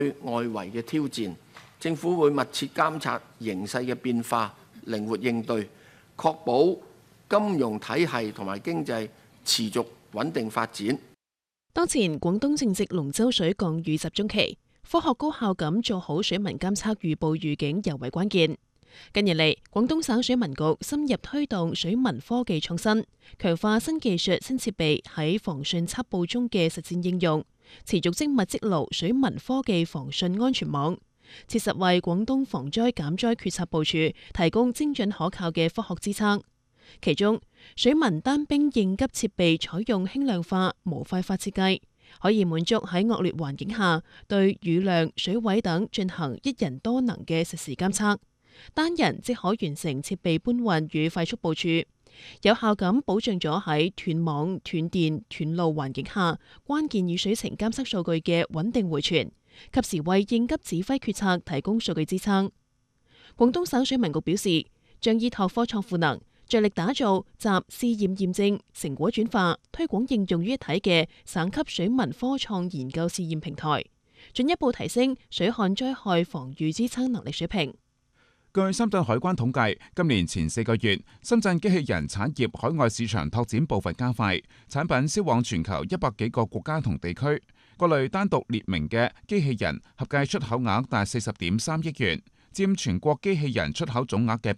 外圍嘅挑戰，政府會密切監察形勢嘅變化，靈活應對，確保金融體系同埋經濟持續穩定發展。 當前廣東正值龍舟水降雨集中期，科學高效咁做好水文監測預報預警尤為關鍵。近年嚟，廣東省水文局深入推動水文科技創新，強化新技術、新設備喺防汛測報中嘅實戰應用，持續精密積牢水文科技防汛安全網，切實為廣東防災減災決策部署提供精準可靠嘅科學支撐。其中，水文單兵應急設備採用輕量化、模塊化設計，可以滿足喺惡劣環境下對雨量、水位等進行一人多能嘅實時監測。單人即可完成設備搬運與快速部署，有效咁保障咗喺斷網、斷電、斷路環境下關鍵雨水情監測數據嘅穩定回傳，及時為應急指揮決策提供數據支撐。廣東省水文局表示，將依託科創賦能，着力打造集試驗驗證、成果轉化、推廣應用於一體嘅省級水文科創研究試驗平台，進一步提升水旱災害防禦支撐能力水平。 據深圳海關統計，今年前4個月，深圳機器人產業海外市場拓展步伐加快，產品銷往全球100幾個國家同地區。各類單獨列明嘅機器人合計出口額達40.3億元，佔全國機器人出口總額嘅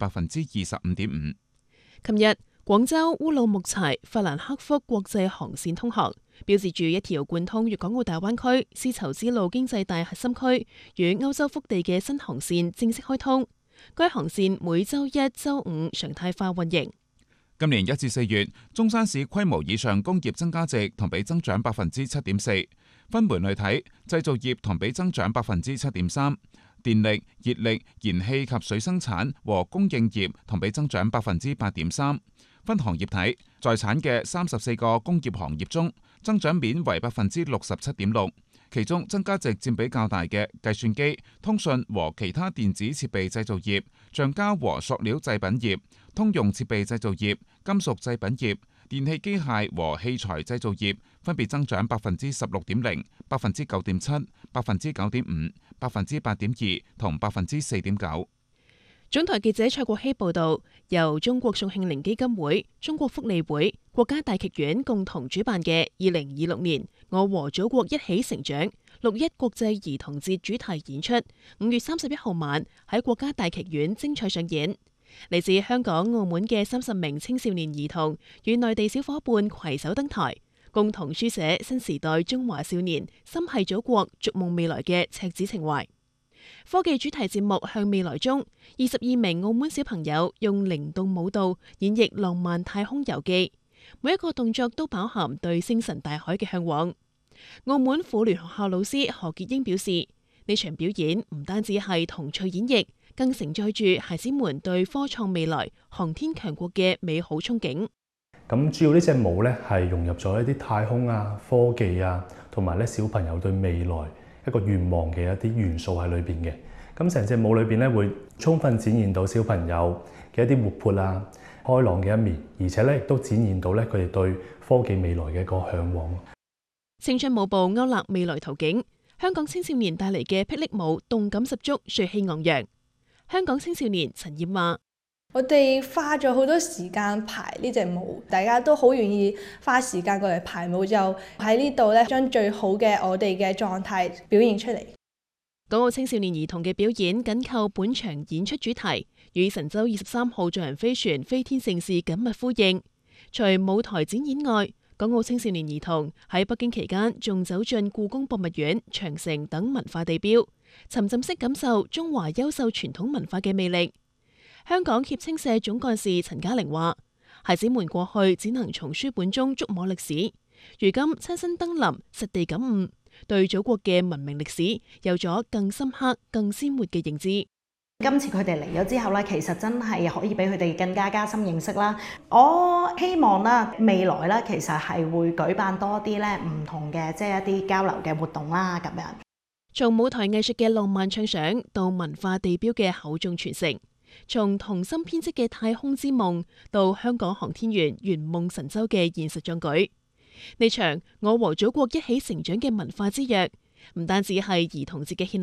25.5%。琴日，廣州烏魯木齊法蘭克福國際航線通航，標誌住一條貫通粵港澳大灣區絲綢之路經濟帶核心區與歐洲腹地嘅新航線正式開通。該航線每周1、周5常態化運營。 今年1至4月，中山市規模以上工業增加值同比增長7.4%，分門類睇，製造業同比增長7.3%，電力、熱力、燃氣及水生產和供應業同比增長8.3%。分行業睇，在產嘅34個工業行業中，增長面為67.6%。其中增加值佔比較大嘅計算機、通訊和其他電子設備製造業、橡膠和塑料製品業、通用設備製造業、金屬製品業、電氣機械和器材製造業分別增長16.0%、9.7%、9.5%、8.2%同4.9%。 總台記者蔡國希報道，由中國宋慶齡基金會、中國福利會、國家大劇院共同主辦嘅2026年我和祖國一起成長6·1國際兒童節主題演出，5月31號晚喺國家大劇院精彩上演。嚟自香港、澳門嘅30名青少年兒童與內地小夥伴攜手登台，共同書寫新時代中華少年心繫祖國、逐夢未來嘅赤子情懷。科技主題節目《向未來》中，22名澳門小朋友用靈動舞蹈演繹浪漫太空遊記，每一個動作都飽含對星辰大海嘅向往。澳門婦聯學校老師何潔英表示，呢場表演唔單止係童趣演繹，更承載住孩子們對科創未來、航天強國嘅美好憧憬。 咁主要呢隻舞呢，係融入咗一啲太空啊、科技啊，同埋咧小朋友對未來一個願望嘅一啲元素喺裏邊嘅。咁成隻舞裏邊咧會充分展現到小朋友嘅一啲活潑啊、開朗嘅一面，而且咧亦都展現到咧佢哋對科技未來嘅一個向往。 青春舞步勾勒未來圖景，香港青少年帶嚟嘅霹靂舞動感十足、帥氣昂揚。香港青少年陳燕話： 我哋花咗好多時間排呢隻舞，大家都好願意花時間過嚟排舞，就喺呢度咧將最好嘅我哋嘅狀態表現出嚟。 港澳青少年兒童嘅表演緊扣本場演出主題，與神舟23號載人飛船飛天盛事緊密呼應。除舞台展演外，港澳青少年兒童喺北京期間仲走進故宮博物院、長城等文化地標，沉浸式感受中華優秀傳統文化嘅魅力。香港協青社總幹事陳嘉玲話：孩子們過去只能從書本中觸摸歷史，如今親身登臨，實地感悟，對祖國嘅文明歷史有咗更深刻、更鮮活嘅認知。 今次佢哋嚟咗之後咧，其實真係可以俾佢哋更加加深認識啦。我希望啦，未來咧其實係會舉辦多啲咧唔同嘅即係一啲交流嘅活動啦，咁樣。 從舞台藝術嘅浪漫暢想到文化地標嘅厚重傳承，從童心編織嘅太空之夢到香港航天員圓夢神舟嘅現實壯舉，呢場我和祖國一起成長嘅文化之約， 唔單止係兒童節嘅獻